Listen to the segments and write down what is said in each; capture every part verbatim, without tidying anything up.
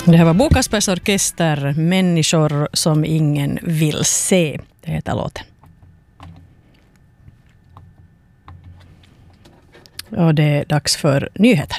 Det här var Bo Kaspers Orkester, Människor som ingen vill se. Det heter låten. Och det är dags för nyheter.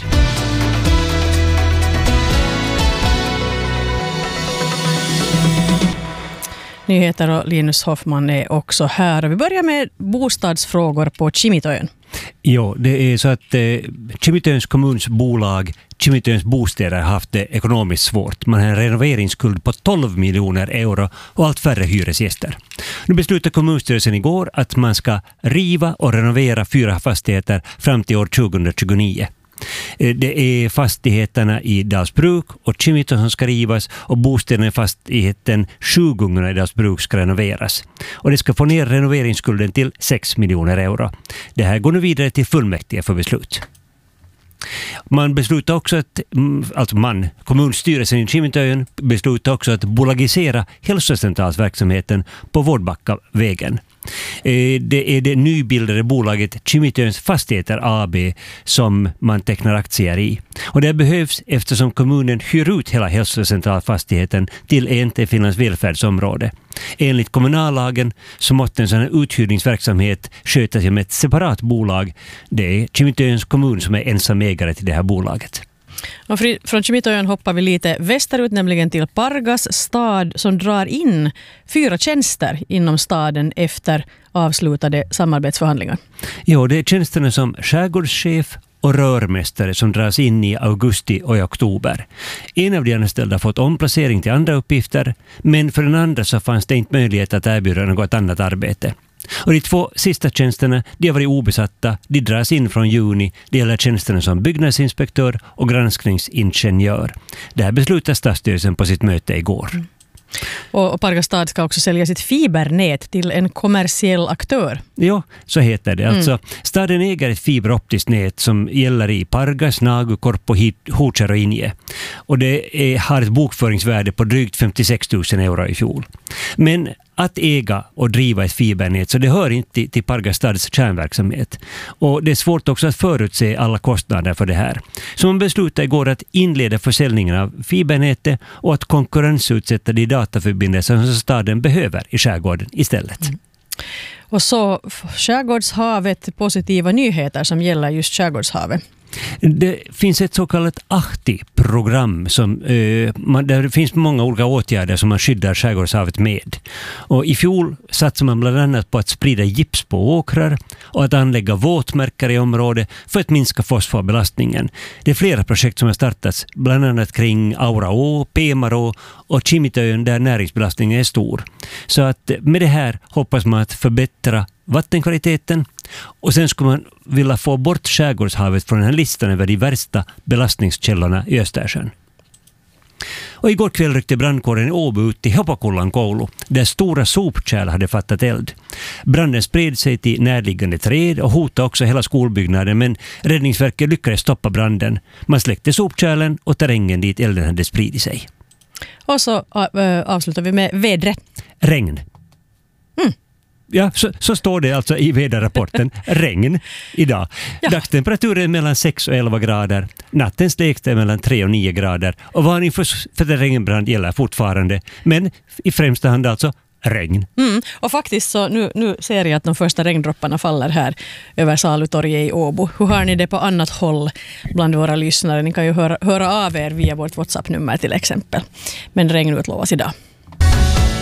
Nyheter och Linus Hoffman är också här. Vi börjar med bostadsfrågor på Kimitöön. Ja, det är så att eh, Kimitöns kommuns bolag Kimitöns bostäder har haft det ekonomiskt svårt. Man har en renoveringsskuld på tolv miljoner euro och allt färre hyresgäster. Nu beslutade kommunstyrelsen igår att man ska riva och renovera fyra fastigheter fram till år tjugohundratjugonio. Det är fastigheterna i Dalsbruk och Kimitö som ska rivas och bostäderna i fastigheten Sjugungarna i Dalsbruk ska renoveras. Och det ska få ner renoveringsskulden till sex miljoner euro. Det här går nu vidare till fullmäktige för beslut. Man beslutar också att, alltså man, kommunstyrelsen i Kimitöön beslutar också att bolagisera hälsocentralsverksamheten på Vårdbackavägen. Det är det nybildade bolaget Kimitöns Fastigheter A B som man tecknar aktier i. Och det behövs eftersom kommunen hyr ut hela hälsocentralfastigheten till en till Finlands välfärdsområde. Enligt kommunallagen så måste en sån här uthyrningsverksamhet skötas med ett separat bolag. Det är Kimitöns kommun som är ensam ägare till det här bolaget. Och från Kimitöön hoppar vi lite västerut, nämligen till Pargas stad som drar in fyra tjänster inom staden efter avslutade samarbetsförhandlingar. Ja, det är tjänsterna som skärgårdschef och rörmästare som dras in i augusti och i oktober. En av de anställda har fått omplacering till andra uppgifter, men för den andra så fanns det inte möjlighet att erbjuda något annat arbete. Och de två sista tjänsterna, de har varit obesatta, de dras in från juni. Det gäller tjänsterna som byggnadsinspektör och granskningsingenjör. Det här beslutar stadsstyrelsen på sitt möte igår. Mm. Och, och Pargas stad ska också sälja sitt fibernät till en kommersiell aktör. Ja, så heter det. Alltså, mm. Staden äger ett fiberoptiskt nät som gäller i Pargas, Nagu, Korpo, Hocher och Inje. Och det är, har ett bokföringsvärde på drygt femtiosex tusen euro i fjol. Men att äga och driva ett fibernät, så det hör inte till Pargas stads kärnverksamhet. Och det är svårt också att förutse alla kostnader för det här. Så man beslutade igår att inleda försäljningen av fibernätet och att konkurrensutsätta de dataförbindelser som staden behöver i skärgården istället. Mm. Och så skärgårdshavet, positiva nyheter som gäller just skärgårdshavet. Det finns ett så kallat Ahti-program som, eh, man, där det finns många olika åtgärder som man skyddar skärgårdshavet med. Och i fjol satsade man bland annat på att sprida gips på åkrar och att anlägga våtmärkare i området för att minska fosforbelastningen. Det är flera projekt som har startats, bland annat kring Auraå, Pemarå och Kimitöön där näringsbelastningen är stor. Så att med det här hoppas man att förbättra vattenkvaliteten och sen skulle man vilja få bort skärgårdshavet från den här listan över de värsta belastningskällorna i Östersjön. Och igår kväll ryckte brandkåren i Åbo ut till Hopakullan koulu där stora sopkärl hade fattat eld. Branden spred sig till närliggande träd och hotade också hela skolbyggnaden, men räddningsverket lyckades stoppa branden. Man släckte sopkärlen och terrängen dit elden hade spridit sig. Och så äh, avslutar vi med vädret. Regn. Mm. Ja, så, så står det alltså i väderrapporten. Regn idag. Ja. Dagstemperaturen är mellan sex och elva grader. Nattens lägsta är mellan tre och nio grader. Och varning för, för det regnbrand gäller fortfarande. Men i främsta hand alltså regn. Mm. Och faktiskt så nu, nu ser jag att de första regndropparna faller här över Salutorget i Åbo. Hur har ni det på annat håll bland våra lyssnare? Ni kan ju höra, höra av er via vårt WhatsApp-nummer till exempel. Men regn utlovas idag.